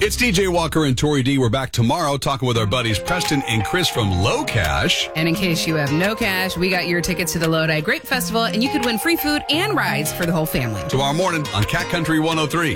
It's DJ Walker and Tori D. We're back tomorrow talking with our buddies Preston and Chris from Low Cash. And in case you have no cash, we got your tickets to the Lodi Grape Festival, and you could win free food and rides for the whole family. Tomorrow morning on Cat Country 103.